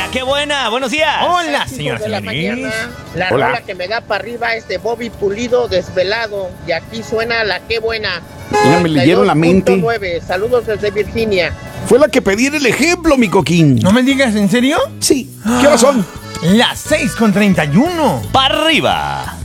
La qué buena, buenos días. Hola, señor de la Feliz. mañana. La Hola. rola que me da para arriba es de Bobby Pulido, Desvelado. Y aquí suena la qué buena. Ya me leyeron la mente. 92.9. Saludos desde Virginia. Fue la que pedí en el ejemplo, mi coquín. ¿No me digas en serio? Sí. ¿Qué horas son? Las 6:31. Para arriba.